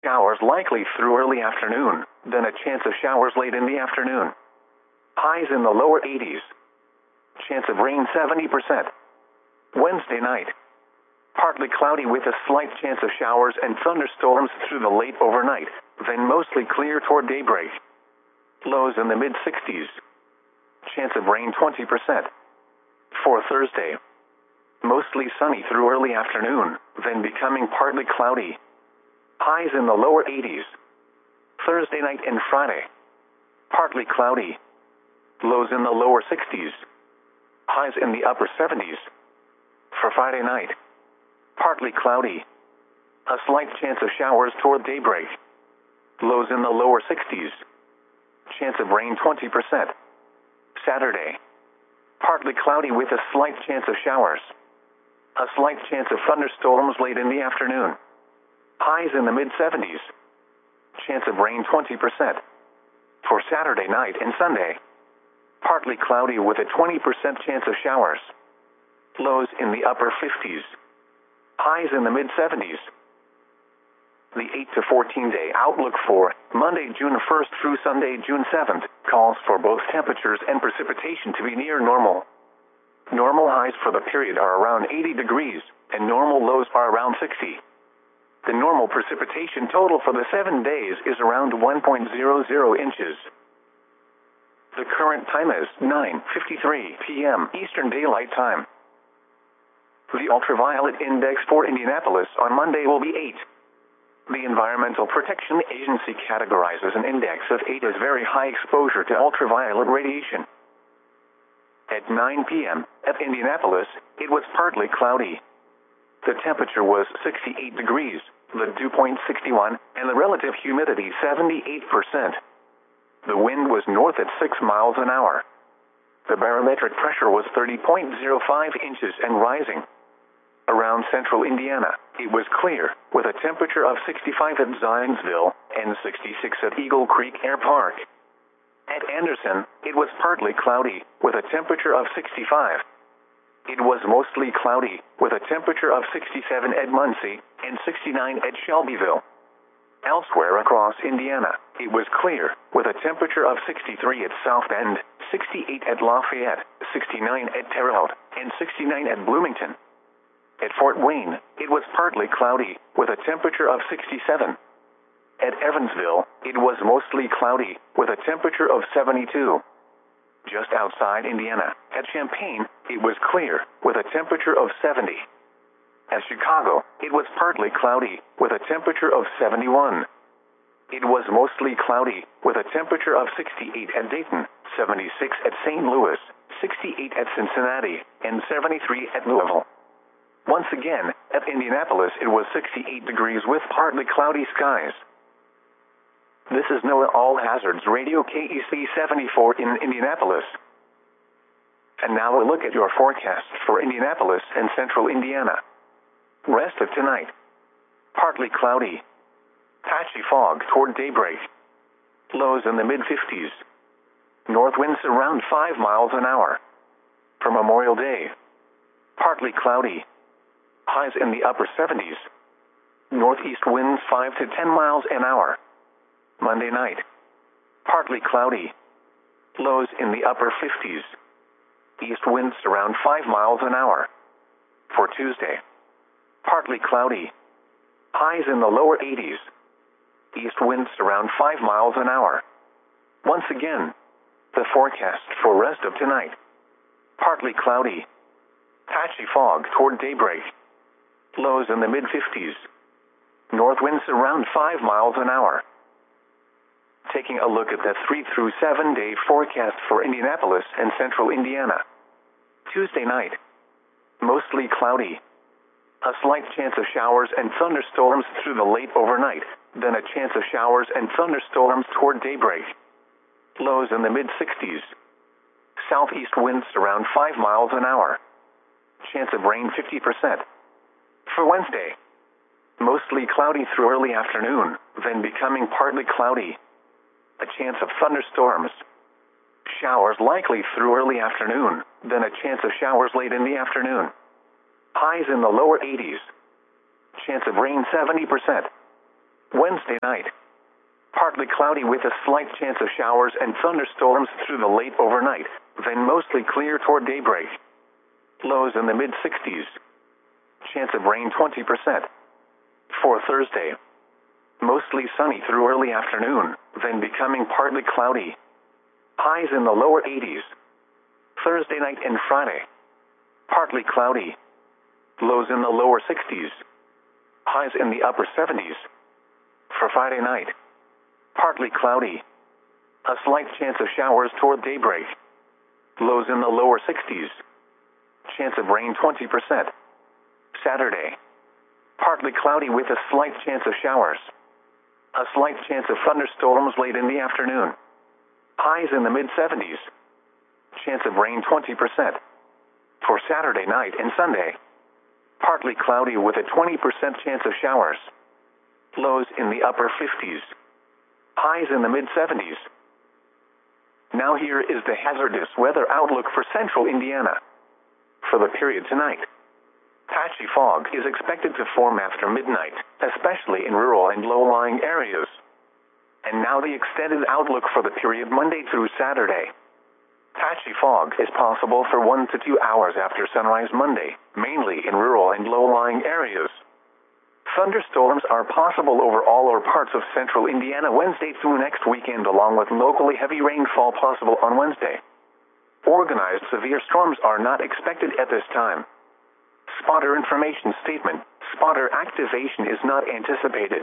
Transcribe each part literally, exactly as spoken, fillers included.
Showers likely through early afternoon, then a chance of showers late in the afternoon. Highs in the lower eighties. Chance of rain seventy percent. Wednesday night. Partly cloudy with a slight chance of showers and thunderstorms through the late overnight, then mostly clear toward daybreak. Lows in the mid-sixties. Chance of rain twenty percent. For Thursday. Mostly sunny through early afternoon, then becoming partly cloudy. Highs in the lower eighties. Thursday night and Friday. Partly cloudy. Lows in the lower sixties. Highs in the upper seventies. For Friday night. Partly cloudy. A slight chance of showers toward daybreak. Lows in the lower sixties. Chance of rain twenty percent. Saturday. Partly cloudy with a slight chance of showers. A slight chance of thunderstorms late in the afternoon. Highs in the mid-seventies. Chance of rain twenty percent. For Saturday night and Sunday. Partly cloudy with a twenty percent chance of showers. Lows in the upper fifties. Highs in the mid-seventies. The eight to fourteen day outlook for Monday, June first through Sunday, June seventh, calls for both temperatures and precipitation to be near normal. Normal highs for the period are around eighty degrees, and normal lows are around sixty. The normal precipitation total for the seven days is around one point zero zero inches. The current time is nine fifty-three p m Eastern Daylight Time. The ultraviolet index for Indianapolis on Monday will be eight. The Environmental Protection Agency categorizes an index of eight as very high exposure to ultraviolet radiation. At nine p m at Indianapolis, it was partly cloudy. The temperature was sixty-eight degrees, the dew point sixty-one, and the relative humidity seventy-eight percent. The wind was north at six miles an hour. The barometric pressure was thirty point zero five inches and rising. Around central Indiana, it was clear, with a temperature of sixty-five at Zionsville and sixty-six at Eagle Creek Air Park. At Anderson, it was partly cloudy, with a temperature of sixty-five. It was mostly cloudy, with a temperature of sixty-seven at Muncie and sixty-nine at Shelbyville. Elsewhere across Indiana, it was clear, with a temperature of sixty-three at South Bend, sixty-eight at Lafayette, sixty-nine at Terre Haute, and sixty-nine at Bloomington. At Fort Wayne, it was partly cloudy, with a temperature of sixty-seven. At Evansville, it was mostly cloudy, with a temperature of seventy-two. Just outside Indiana, at Champaign, it was clear, with a temperature of seventy. At Chicago, it was partly cloudy, with a temperature of seventy-one. It was mostly cloudy, with a temperature of sixty-eight at Dayton, seventy-six at Saint Louis, sixty-eight at Cincinnati, and seventy-three at Louisville. Once again, at Indianapolis it was sixty-eight degrees with partly cloudy skies. This is NOAA All Hazards Radio K E C seventy-four in Indianapolis. And now a look at your forecast for Indianapolis and central Indiana. Rest of tonight. Partly cloudy. Patchy fog toward daybreak. Lows in the mid-fifties. North winds around five miles an hour. For Memorial Day. Partly cloudy. Highs in the upper seventies. Northeast winds five to ten miles an hour. Monday night. Partly cloudy. Lows in the upper fifties. East winds around five miles an hour. For Tuesday. Partly cloudy. Highs in the lower eighties. East winds around five miles an hour. Once again, the forecast for rest of tonight. Partly cloudy. Patchy fog toward daybreak. Lows in the mid-fifties. North winds around five miles an hour. Taking a look at the three through seven day forecast for Indianapolis and central Indiana. Tuesday night. Mostly cloudy. A slight chance of showers and thunderstorms through the late overnight, then a chance of showers and thunderstorms toward daybreak. Lows in the mid-sixties. Southeast winds around five miles an hour. Chance of rain fifty percent. For Wednesday. Mostly cloudy through early afternoon, then becoming partly cloudy. A chance of thunderstorms. Showers likely through early afternoon, then a chance of showers late in the afternoon. Highs in the lower eighties. Chance of rain seventy percent. Wednesday night. Partly cloudy with a slight chance of showers and thunderstorms through the late overnight, then mostly clear toward daybreak. Lows in the mid sixties. Chance of rain twenty percent. For Thursday. Mostly sunny through early afternoon, then becoming partly cloudy. Highs in the lower eighties. Thursday night and Friday. Partly cloudy. Lows in the lower sixties. Highs in the upper seventies. For Friday night. Partly cloudy. A slight chance of showers toward daybreak. Lows in the lower sixties. Chance of rain twenty percent. Saturday. Partly cloudy with a slight chance of showers. A slight chance of thunderstorms late in the afternoon. Highs in the mid seventies. Chance of rain twenty percent. For Saturday night and Sunday. Partly cloudy with a twenty percent chance of showers. Lows in the upper fifties. Highs in the mid seventies. Now here is the hazardous weather outlook for central Indiana. For the period tonight. Patchy fog is expected to form after midnight, especially in rural and low-lying areas. And now the extended outlook for the period Monday through Saturday. Patchy fog is possible for one to two hours after sunrise Monday, mainly in rural and low-lying areas. Thunderstorms are possible over all or parts of central Indiana Wednesday through next weekend, along with locally heavy rainfall possible on Wednesday. Organized severe storms are not expected at this time. Spotter information statement. Spotter activation is not anticipated.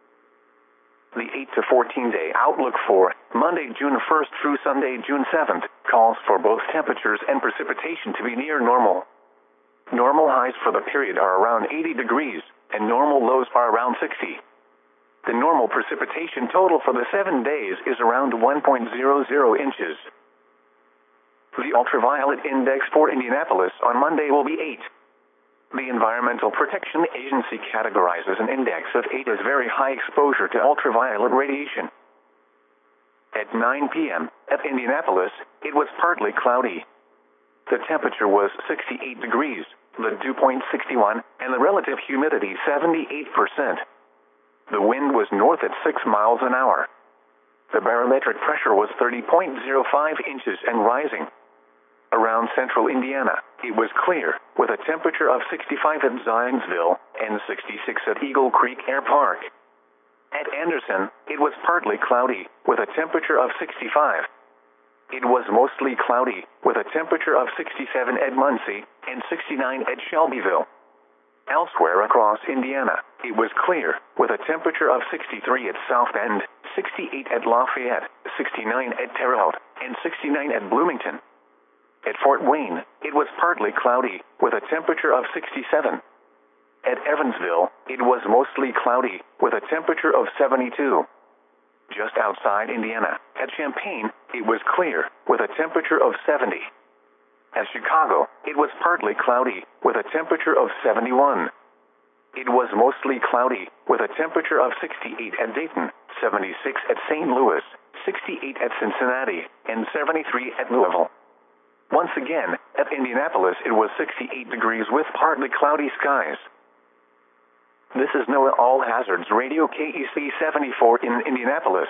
The eight to fourteen day outlook for Monday, June first through Sunday, June seventh, calls for both temperatures and precipitation to be near normal. Normal highs for the period are around eighty degrees, and normal lows are around sixty. The normal precipitation total for the seven days is around one point zero zero inches. The ultraviolet index for Indianapolis on Monday will be eight. The Environmental Protection Agency categorizes an index of eight as very high exposure to ultraviolet radiation. At nine p m at Indianapolis, it was partly cloudy. The temperature was sixty-eight degrees, the dew point sixty-one, and the relative humidity seventy-eight percent. The wind was north at six miles an hour. The barometric pressure was thirty point zero five inches and rising. Around central Indiana, it was clear, with a temperature of sixty-five at Zionsville and sixty-six at Eagle Creek Air Park. At Anderson, it was partly cloudy, with a temperature of sixty-five. It was mostly cloudy, with a temperature of sixty-seven at Muncie and sixty-nine at Shelbyville. Elsewhere across Indiana, it was clear, with a temperature of sixty-three at South Bend, sixty-eight at Lafayette, sixty-nine at Terre Haute, and sixty-nine at Bloomington. At Fort Wayne, it was partly cloudy, with a temperature of sixty-seven. At Evansville, it was mostly cloudy, with a temperature of seventy-two. Just outside Indiana, at Champaign, it was clear, with a temperature of seventy. At Chicago, it was partly cloudy, with a temperature of seventy-one. It was mostly cloudy, with a temperature of sixty-eight at Dayton, seventy-six at Saint Louis, sixty-eight at Cincinnati, and seventy-three at Louisville. Once again, at Indianapolis it was sixty-eight degrees with partly cloudy skies. This is NOAA All Hazards Radio K E C seventy-four in Indianapolis.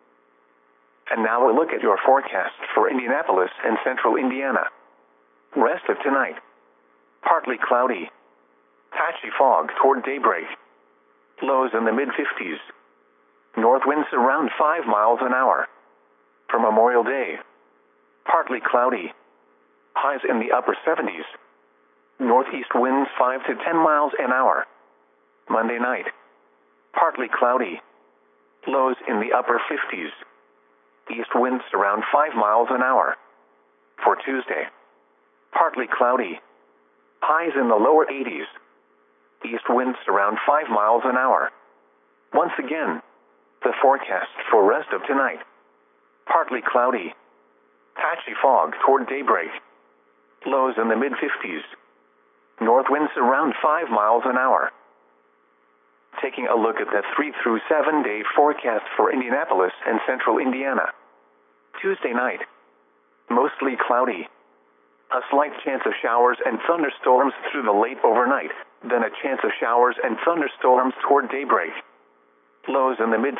And now a look at your forecast for Indianapolis and central Indiana. Rest of tonight. Partly cloudy. Patchy fog toward daybreak. Lows in the mid fifties. North winds around five miles an hour. For Memorial Day. Partly cloudy. Highs in the upper seventies. Northeast winds five to ten miles an hour. Monday night. Partly cloudy. Lows in the upper fifties. East winds around five miles an hour. For Tuesday. Partly cloudy. Highs in the lower eighties. East winds around five miles an hour. Once again, the forecast for rest of tonight. Partly cloudy. Patchy fog toward daybreak. Lows in the mid fifties. North winds around five miles an hour. Taking a look at the three through seven day forecast for Indianapolis and central Indiana. Tuesday night. Mostly cloudy. A slight chance of showers and thunderstorms through the late overnight, then a chance of showers and thunderstorms toward daybreak. Lows in the mid